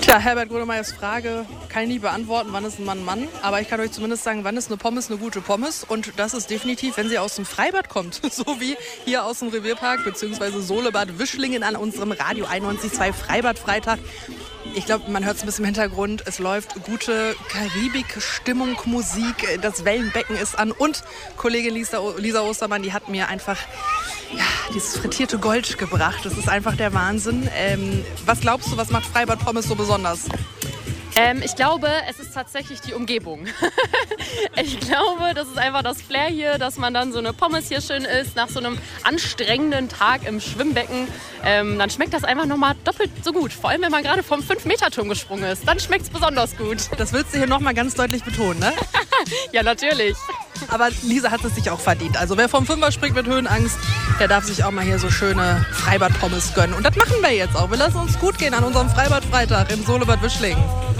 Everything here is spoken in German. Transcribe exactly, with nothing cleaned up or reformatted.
Tja, Herbert Grönemeyers Frage kann ich nicht beantworten, wann ist ein Mann Mann, aber ich kann euch zumindest sagen, wann ist eine Pommes eine gute Pommes, und das ist definitiv, wenn sie aus dem Freibad kommt, so wie hier aus dem Revierpark bzw. Solebad Wischlingen an unserem Radio einundneunzig Komma zwei Freibad Freitag. Ich glaube, man hört es ein bisschen im Hintergrund. Es läuft gute Karibik-Stimmung, Musik. Das Wellenbecken ist an. Und Kollegin Lisa, Lisa Ostermann, die hat mir einfach ja, dieses frittierte Gold gebracht. Das ist einfach der Wahnsinn. Ähm, was glaubst du, was macht Freibad Pommes so besonders? Ähm, ich glaube, es ist tatsächlich die Umgebung. Ich glaube, das ist einfach das Flair hier, dass man dann so eine Pommes hier schön isst, nach so einem anstrengenden Tag im Schwimmbecken. Ähm, dann schmeckt das einfach nochmal doppelt so gut. Vor allem, wenn man gerade vom fünf Meter Turm gesprungen ist. Dann schmeckt es besonders gut. Das willst du hier nochmal ganz deutlich betonen, ne? Ja, natürlich. Aber Lisa hat es sich auch verdient. Also wer vom Fünfer springt mit Höhenangst, der darf sich auch mal hier so schöne Freibad-Pommes gönnen. Und das machen wir jetzt auch. Wir lassen uns gut gehen an unserem Freibad-Freitag im Solebad Wischlingen.